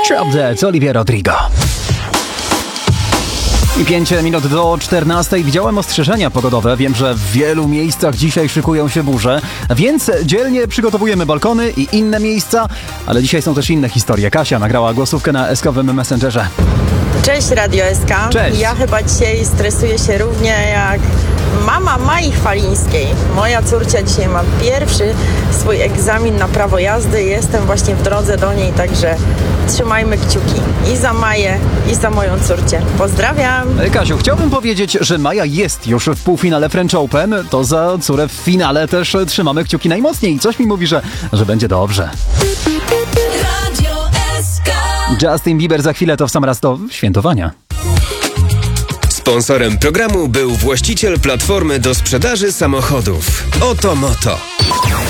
Drop Dead, Olivia Rodrigo. I 5 minut do 14. Widziałem ostrzeżenia pogodowe. Wiem, że w wielu miejscach dzisiaj szykują się burze, więc dzielnie przygotowujemy balkony i inne miejsca, ale dzisiaj są też inne historie. Kasia nagrała głosówkę na S-kowym Messengerze. Cześć Radio SK. Cześć. Ja chyba dzisiaj stresuję się równie jak mama Mai Chwalińskiej. Moja córcia dzisiaj ma pierwszy swój egzamin na prawo jazdy. Jestem właśnie w drodze do niej, także trzymajmy kciuki i za Maję, i za moją córcię. Pozdrawiam! Kasiu, chciałbym powiedzieć, że Maja jest już w półfinale French Open. To za córę w finale też trzymamy kciuki najmocniej. I coś mi mówi, że będzie dobrze. Justin Bieber za chwilę, to w sam raz do świętowania. Sponsorem programu był właściciel platformy do sprzedaży samochodów Oto Moto.